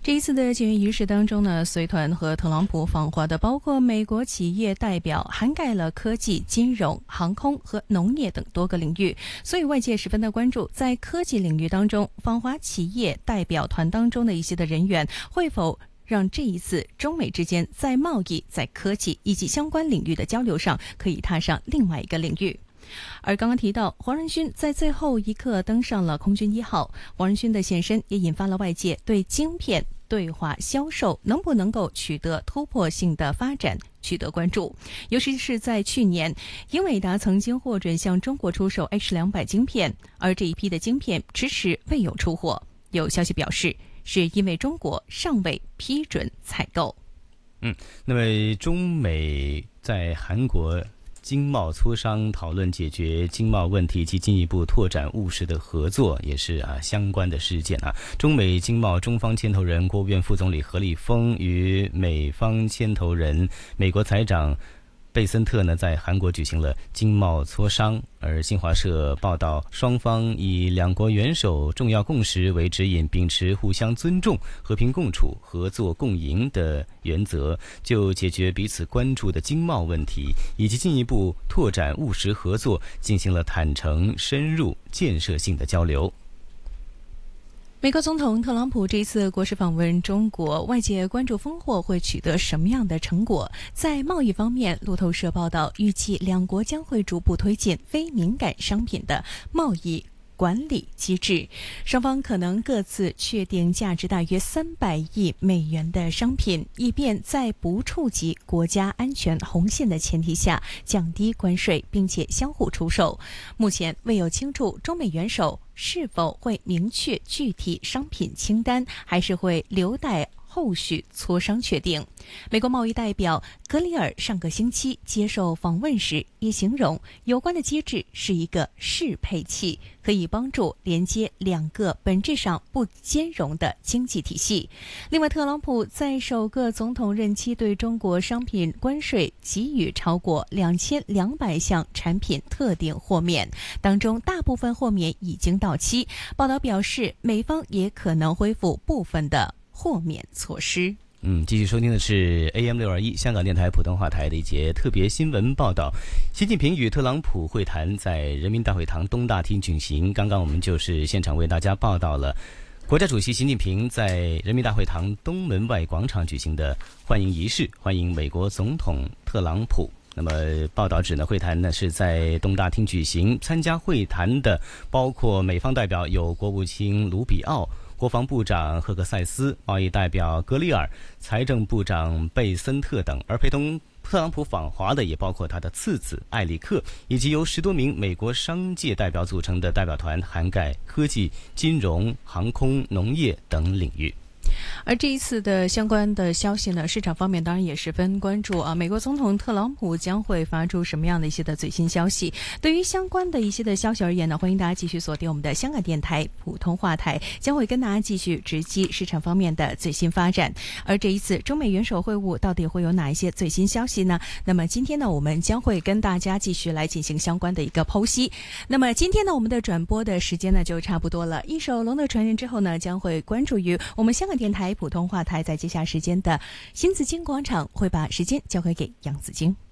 这一次的检阅仪式当中呢，随团和特朗普访华的包括美国企业代表，涵盖了科技、金融、航空和农业等多个领域，所以外界十分的关注，在科技领域当中，访华企业代表团当中的一些的人员会否让这一次中美之间在贸易、在科技以及相关领域的交流上可以踏上另外一个领域。而刚刚提到黄仁勋在最后一刻登上了空军1号，黄仁勋的现身也引发了外界对晶片对华销售能不能够取得突破性的发展取得关注，尤其是在去年，英伟达曾经获准向中国出售 H200 晶片，而这一批的晶片迟迟未有出货。有消息表示，是因为中国尚未批准采购。 那么中美在韩国经贸磋商讨论解决经贸问题及进一步拓展务实的合作，也是相关的事件。中美经贸中方牵头人国务院副总理何立峰与美方牵头人美国财长贝森特呢，在韩国举行了经贸磋商。而新华社报道，双方以两国元首重要共识为指引，秉持互相尊重、和平共处、合作共赢的原则，就解决彼此关注的经贸问题以及进一步拓展务实合作进行了坦诚、深入、建设性的交流。 美国总统特朗普这次国事访问中国，外界关注峰会会取得什么样的成果。在贸易方面，路透社报道，预计两国将会逐步推进非敏感商品的贸易管理机制，双方可能各自确定价值大约300亿美元的商品，以便在不触及国家安全红线的前提下降低关税，并且相互出售。目前未有清楚中美元首是否会明确具体商品清单，还是会留待后续磋商确定。美国贸易代表格里尔上个星期接受访问时也形容有关的机制是一个适配器，可以帮助连接两个本质上不兼容的经济体系。另外，特朗普在首个总统任期对中国商品关税给予超过2200项产品特定豁免，当中大部分豁免已经到期。报道表示，美方也可能恢复部分的豁免措施。 继续收听的是 AM621 香港电台普通话台的一节特别新闻报道。习近平与特朗普会谈在人民大会堂东大厅举行。刚刚我们就是现场为大家报道了国家主席习近平在人民大会堂东门外广场举行的欢迎仪式，欢迎美国总统特朗普。那么报道指呢，会谈呢是在东大厅举行，参加会谈的包括美方代表有国务卿卢比奥、国防部长赫克塞斯、贸易代表格里尔、财政部长贝森特等，而陪同特朗普访华的也包括他的次子艾里克，以及由10多名美国商界代表组成的代表团，涵盖科技、金融、航空、农业等领域。 而这一次的相关的消息呢，市场方面当然也十分关注美国总统特朗普将会发出什么样的一些的最新消息。对于相关的一些的消息而言呢，欢迎大家继续锁定我们的香港电台普通话台，将会跟大家继续直击市场方面的最新发展。而这一次中美元首会晤到底会有哪一些最新消息呢？那么今天呢，我们将会跟大家继续来进行相关的一个剖析。那么今天呢，我们的转播的时间呢就差不多了，一首《龙的传人》之后呢，将会关注于我们香港电台普通话台在接下时间的新紫荆广场，会把时间交回给杨紫荆。